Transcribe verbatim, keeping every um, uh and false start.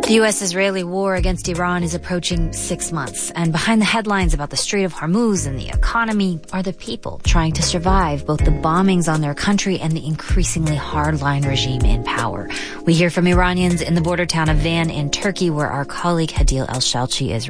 The U S-Israeli war against Iran is approaching six months, and behind the headlines about the Strait of Hormuz and the economy are the people trying to survive both the bombings on their country and the increasingly hardline regime in power. We hear from Iranians in the border town of Van in Turkey, where our colleague Hadil El-Shalchi is